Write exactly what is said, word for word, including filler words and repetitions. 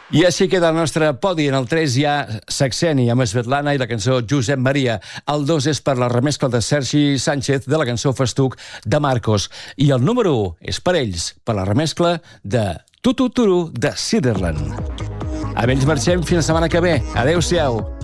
I així queda el nostre podi. En el tres hi ha Saxeni amb Svetlana i la cançó Josep Maria. El dos és per la remescla de Sergi Sánchez de la cançó Festuc de Marcos. I el número u és per ells, per la remescla de Tutu Turu de Siderland. Amb ells marxem fins la setmana que ve. Adéu-siau.